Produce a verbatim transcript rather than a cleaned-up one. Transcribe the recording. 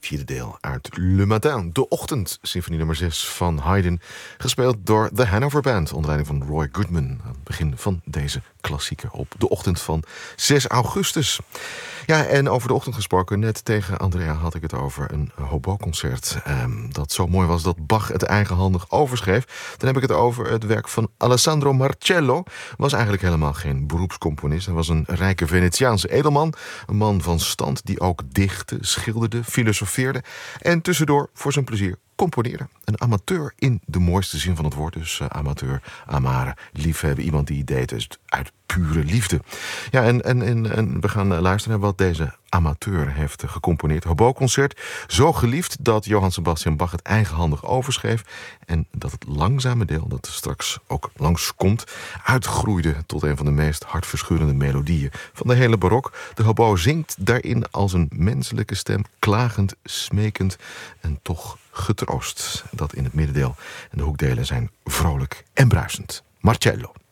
vierde deel uit Le Matin, de ochtend, symfonie nummer zes van Haydn, gespeeld door de Hanover Band onder leiding van Roy Goodman aan het begin van deze klassieker op de ochtend van zes augustus. Ja, en over de ochtend gesproken, net tegen Andrea had ik het over een hobo-concert eh, dat zo mooi was dat Bach het eigenhandig overschreef. Dan heb ik het over het werk van Alessandro Marcello. Was eigenlijk helemaal geen beroepscomponist. Hij was een rijke Venetiaanse edelman, een man van stand die ook dichtte, schilderde, filosofeerde en tussendoor voor zijn plezier componeerde. Een amateur in de mooiste zin van het woord. Dus uh, amateur, amare, liefhebben. Iemand die deed dus uit pure liefde. Ja, en, en, en, en we gaan luisteren naar wat deze amateur heeft gecomponeerd. Hobo-concert, zo geliefd dat Johann Sebastian Bach het eigenhandig overschreef en dat het langzame deel, dat straks ook langskomt, uitgroeide tot een van de meest hartverscheurende melodieën van de hele barok. De hobo zingt daarin als een menselijke stem, klagend, smekend en toch getroost. Dat in het middendeel en de hoekdelen zijn vrolijk en bruisend. Marcello.